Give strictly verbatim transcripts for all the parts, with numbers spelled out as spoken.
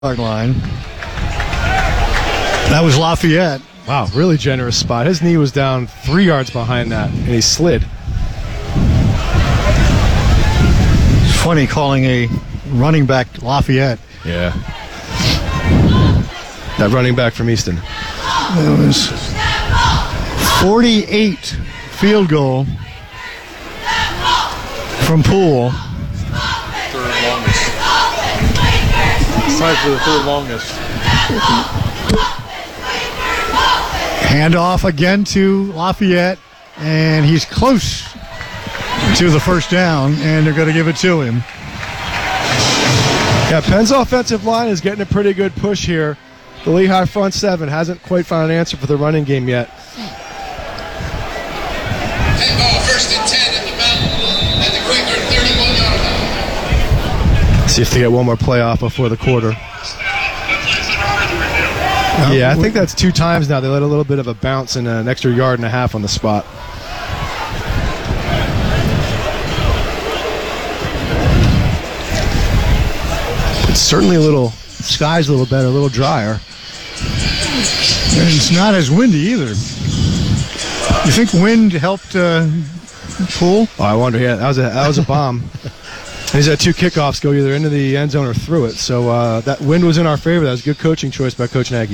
yard line. That was Lafayette. Wow, really generous spot. His knee was down three yards behind that, and he slid. It's funny calling a running back Lafayette. Yeah. That running back from Easton. That was forty-eight field goal from Poole. Third longest. Tied for the third longest. Handoff again to Lafayette, and he's close to the first down, and they're going to give it to him. Yeah, Penn's offensive line is getting a pretty good push here. The Lehigh front seven hasn't quite found an answer for the running game yet. Penn ball, first and ten at the Mountain, at the Quaker thirty-one yard line. See if they get one more play off before the quarter. Yeah, I think that's two times now. They let a little bit of a bounce and an extra yard and a half on the spot. It's certainly a little, sky's a little better, a little drier. And it's not as windy either. You think wind helped uh, Poole? Oh, I wonder. Yeah, that was a that was a bomb. He's had two kickoffs go either into the end zone or through it. So uh, that wind was in our favor. That was a good coaching choice by Coach Nagy. You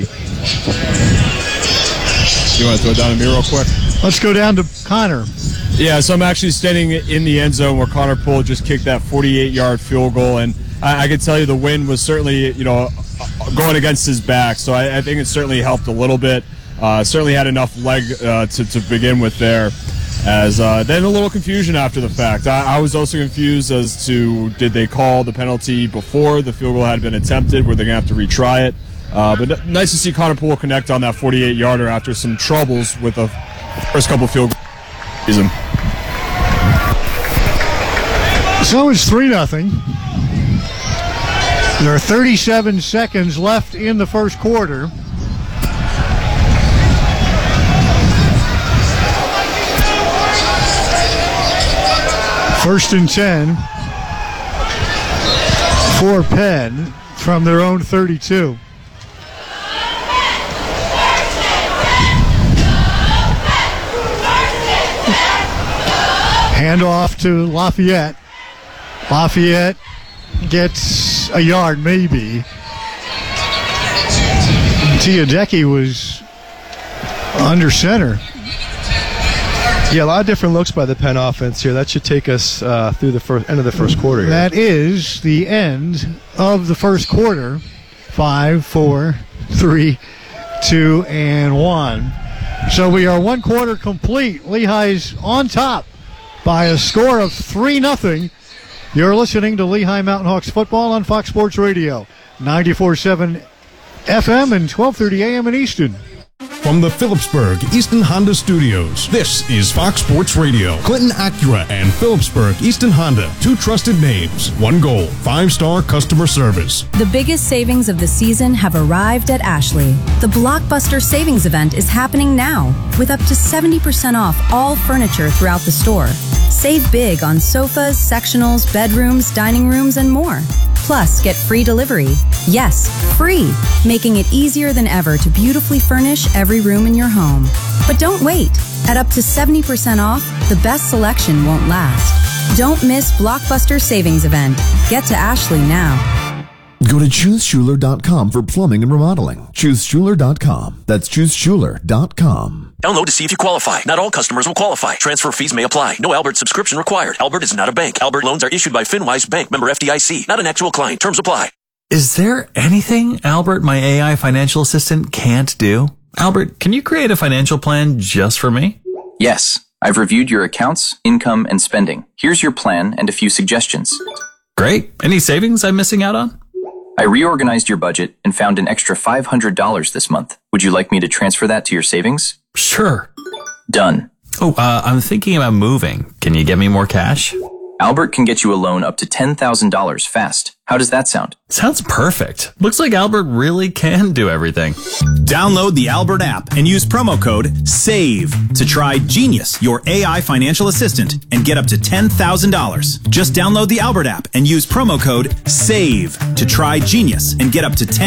want to throw down to me real quick? Let's go down to Connor. Yeah, so I'm actually standing in the end zone where Connor Poole just kicked that forty-eight yard field goal, and I, I can tell you the wind was certainly, you know, going against his back. So I, I think it certainly helped a little bit. Uh, certainly had enough leg uh, to, to begin with there. As uh, then a little confusion after the fact. I, I was also confused as to did they call the penalty before the field goal had been attempted? Were they going to have to retry it? Uh, but nice to see Connor Poole connect on that forty-eight yarder after some troubles with the first couple field goals. Season. So it's three nothing. There are thirty-seven seconds left in the first quarter. First and ten for Penn from their own thirty-two. Handoff to Lafayette. Lafayette gets a yard, maybe. Tiadeki was under center. Yeah, a lot of different looks by the Penn offense here. That should take us uh, through the first, end of the first quarter here. That is the end of the first quarter. Five, four, three, two, and one. So we are one quarter complete. Lehigh's on top by a score of three nothing. You're listening to Lehigh Mountain Hawks football on Fox Sports Radio, ninety-four point seven F M and twelve thirty A M in Easton. From the Phillipsburg Easton Honda Studios, this is Fox Sports Radio. Clinton Acura and Phillipsburg Easton Honda, two trusted names, one goal, five-star customer service. The biggest savings of the season have arrived at Ashley. The Blockbuster Savings Event is happening now, with up to seventy percent off all furniture throughout the store. Save big on sofas, sectionals, bedrooms, dining rooms, and more. Plus, get free delivery. Yes, free, making it easier than ever to beautifully furnish every room in your home. But don't wait. At up to seventy percent off, the best selection won't last. Don't miss Blockbuster Savings Event. Get to Ashley now. Go to choose schuler dot com for plumbing and remodeling. choose schuler dot com. That's choose schuler dot com. Download to see if you qualify. Not all customers will qualify. Transfer fees may apply. No Albert subscription required. Albert is not a bank. Albert loans are issued by FinWise Bank, member F D I C. Not an actual client. Terms apply. Is there anything Albert, my A I financial assistant, can't do? Albert, can you create a financial plan just for me? Yes. I've reviewed your accounts, income, and spending. Here's your plan and a few suggestions. Great. Any savings I'm missing out on? I reorganized your budget and found an extra five hundred dollars this month. Would you like me to transfer that to your savings? Sure. Done. Oh, uh, I'm thinking about moving. Can you get me more cash? Albert can get you a loan up to ten thousand dollars fast. How does that sound? Sounds perfect. Looks like Albert really can do everything. Download the Albert app and use promo code SAVE to try Genius, your A I financial assistant, and get up to ten thousand dollars. Just download the Albert app and use promo code SAVE to try Genius and get up to ten